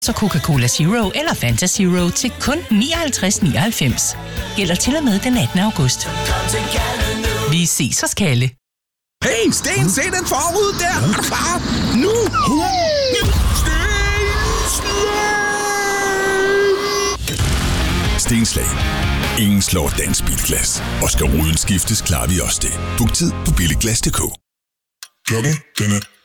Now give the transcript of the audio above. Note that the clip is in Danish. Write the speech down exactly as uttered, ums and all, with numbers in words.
Så Coca-Cola Zero eller Fanta Zero til kun nioghalvtreds nioghalvfems. Gælder til og med den attende august. Vi ses hos Kalle. Hey, Sten, se den forud der! Er du klar? Nu! Sten! Stenslag. Ingen slår dansk bilglas. Og skal ruden skiftes, klarer vi også det. Book tid på billigglas punktum d k. Klokken, den er